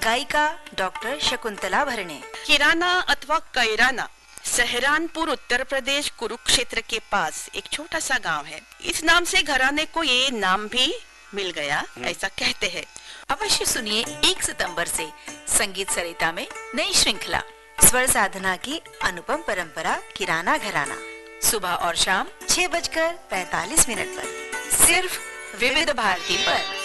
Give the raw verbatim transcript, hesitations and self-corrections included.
गायिका डॉक्टर शकुंतला भरणे। किराना अथवा कैराना सहरानपुर उत्तर प्रदेश कुरुक्षेत्र के पास एक छोटा सा गांव है। इस नाम से घराने को ये नाम भी मिल गया, ऐसा कहते हैं। अवश्य सुनिए एक सितंबर से संगीत सरिता में नई श्रृंखला स्वर साधना की अनुपम परंपरा किराना घराना, सुबह और शाम छह बजकर पैतालीस मिनट पर, सिर्फ विविध भारती पर।